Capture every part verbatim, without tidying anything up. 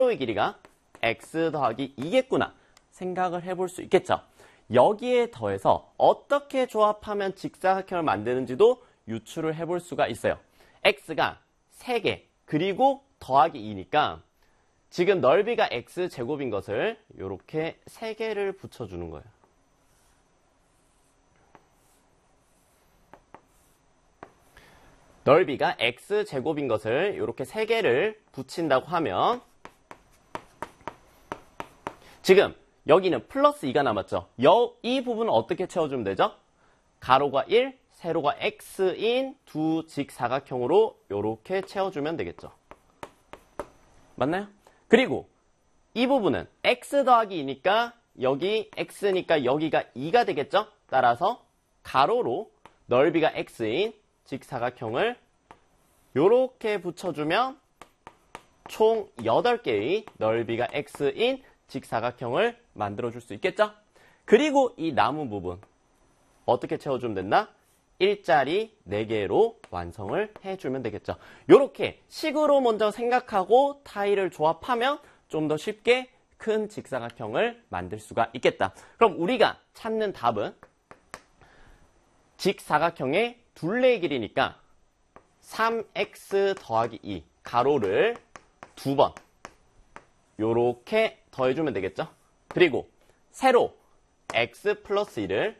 세로의 길이가 x 더하기 이겠구나 생각을 해볼 수 있겠죠. 여기에 더해서 어떻게 조합하면 직사각형을 만드는지도 유추를 해볼 수가 있어요. x가 세 개 그리고 더하기 이니까 지금 넓이가 x제곱인 것을 이렇게 세 개를 붙여주는 거예요. 넓이가 x제곱인 것을 이렇게 세 개를 붙인다고 하면 지금 여기는 플러스 이가 남았죠. 여, 이 부분은 어떻게 채워주면 되죠? 가로가 일, 세로가 x인 두 직사각형으로 이렇게 채워주면 되겠죠. 맞나요? 그리고 이 부분은 x 더하기 이니까 여기 x니까 여기가 이가 되겠죠? 따라서 가로로 넓이가 x인 직사각형을 이렇게 붙여주면 총 여덟 개의 넓이가 x인 직사각형을 만들어줄 수 있겠죠? 그리고 이 남은 부분 어떻게 채워주면 된다? 일자리 네 개로 완성을 해주면 되겠죠. 이렇게 식으로 먼저 생각하고 타일을 조합하면 좀 더 쉽게 큰 직사각형을 만들 수가 있겠다. 그럼 우리가 찾는 답은 직사각형의 둘레의 길이니까 삼 엑스 더하기 이 가로를 두 번 요렇게 더해주면 되겠죠. 그리고 세로 x 플러스 일을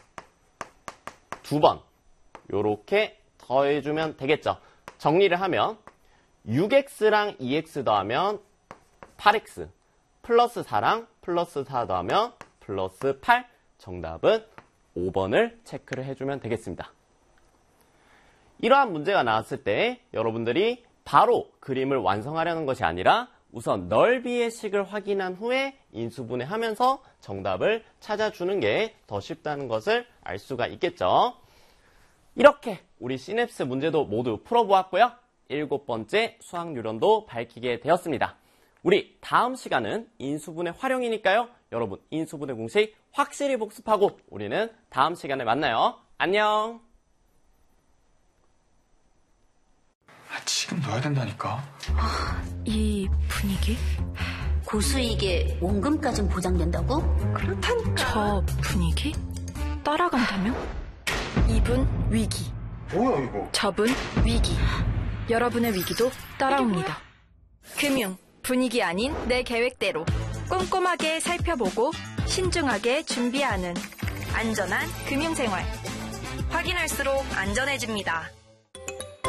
두 번 요렇게 더해주면 되겠죠. 정리를 하면 육 엑스랑 이 엑스 더하면 팔 엑스 플러스 사랑 플러스 사 더하면 플러스 팔 정답은 오 번을 체크를 해주면 되겠습니다. 이러한 문제가 나왔을 때 여러분들이 바로 그림을 완성하려는 것이 아니라 우선 넓이의 식을 확인한 후에 인수분해하면서 정답을 찾아주는 게 더 쉽다는 것을 알 수가 있겠죠. 이렇게 우리 시냅스 문제도 모두 풀어보았고요. 일곱 번째 수학유론도 밝히게 되었습니다. 우리 다음 시간은 인수분해 활용이니까요. 여러분 인수분해 공식 확실히 복습하고 우리는 다음 시간에 만나요. 안녕. 아, 지금 넣어야 된다니까. 아, 이 분위기? 고수익에 원금까진 보장된다고? 그렇다니까. 저 분위기? 따라간다면? 이분 위기. 뭐야 이거? 저분 위기. 여러분의 위기도 따라옵니다. 금융, 분위기 아닌 내 계획대로 꼼꼼하게 살펴보고 신중하게 준비하는 안전한 금융생활. 확인할수록 안전해집니다.